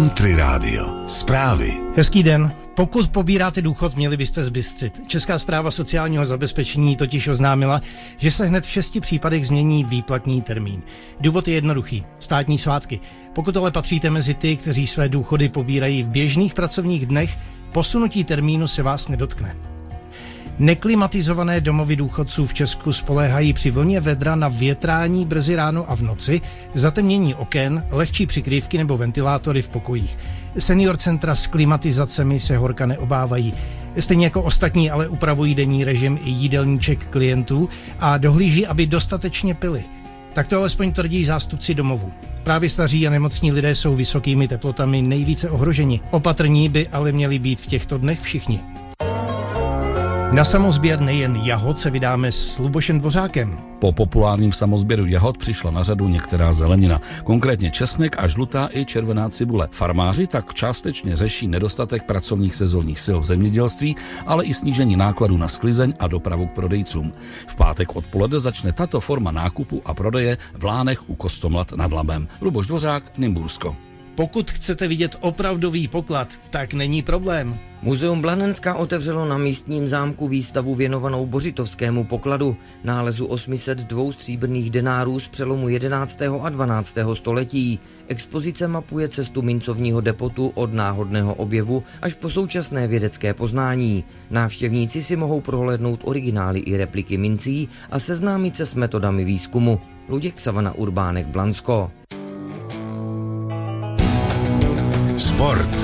Country Radio. Zprávy. Hezký den. Pokud pobíráte důchod, měli byste zbystřit. Česká správa sociálního zabezpečení totiž oznámila, že se hned v 6 případech změní výplatní termín. Důvod je jednoduchý. Státní svátky. Pokud ale patříte mezi ty, kteří své důchody pobírají v běžných pracovních dnech, posunutí termínu se vás nedotkne. Neklimatizované domovy důchodců v Česku spoléhají při vlně vedra na větrání brzy ráno a v noci, zatemnění oken, lehčí přikrývky nebo ventilátory v pokojích. Senior centra s klimatizacemi se horka neobávají. Stejně jako ostatní ale upravují denní režim i jídelníček klientů a dohlíží, aby dostatečně pili. Tak to alespoň tvrdí zástupci domovů. Právě staří a nemocní lidé jsou vysokými teplotami nejvíce ohroženi. Opatrní by ale měli být v těchto dnech všichni. Na samosběr nejen jahod se vydáme s Lubošem Dvořákem. Po populárním samosběru jahod přišla na řadu některá zelenina, konkrétně česnek a žlutá i červená cibule. Farmáři tak částečně řeší nedostatek pracovních sezónních sil v zemědělství, ale i snížení nákladů na sklizeň a dopravu k prodejcům. V pátek odpoledne začne tato forma nákupu a prodeje v Lánech u Kostomlat nad Labem. Luboš Dvořák, Nymbursko. Pokud chcete vidět opravdový poklad, tak není problém. Muzeum Blanenská otevřelo na místním zámku výstavu věnovanou bořitovskému pokladu, nálezu 802 stříbrných denárů z přelomu 11. a 12. století. Expozice mapuje cestu mincovního depotu od náhodného objevu až po současné vědecké poznání. Návštěvníci si mohou prohlédnout originály i repliky mincí a seznámit se s metodami výzkumu. Luděk Savana, Urbánek, Blansko. Sport.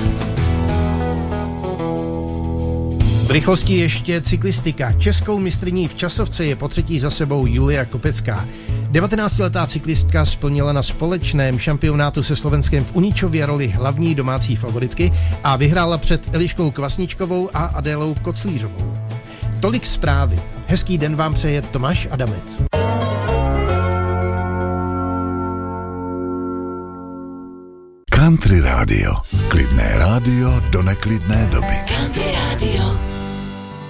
V rychlosti ještě cyklistika. Českou mistryní v časovce je potřetí za sebou Julia Kopecká. 19letá cyklistka splnila na společném šampionátu se Slovenskem v Uničově roli hlavní domácí favoritky a vyhrála před Eliškou Kvasničkovou a Adélou Koclířovou. Tolik zprávy. Hezký den vám přeje Tomáš Adamec. Country Radio. Klidné rádio do neklidné doby. Country Radio.